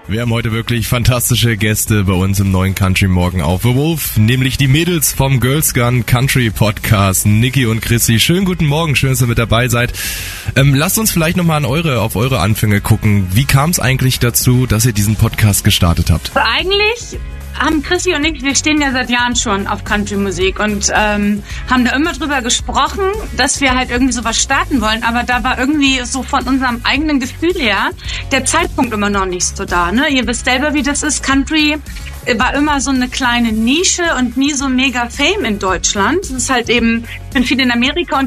Wir haben heute wirklich fantastische Gäste bei uns im neuen Country Morgen auf The Wolf, nämlich die Mädels vom Girls Gun Country Podcast, Niki und Chrissy. Schönen guten Morgen, schön, dass ihr mit dabei seid. Lasst uns vielleicht nochmal auf eure Anfänge gucken. Wie kam es eigentlich dazu, dass ihr diesen Podcast gestartet habt? Eigentlich haben Chrissy und ich, wir stehen ja seit Jahren schon auf Country-Musik und haben da immer drüber gesprochen, dass wir halt irgendwie sowas starten wollen, aber da war irgendwie so von unserem eigenen Gefühl her der Zeitpunkt immer noch nicht so da. Ne? Ihr wisst selber, wie das ist. Country war immer so eine kleine Nische und nie so mega Fame in Deutschland. Es ist halt eben, ich bin viel in Amerika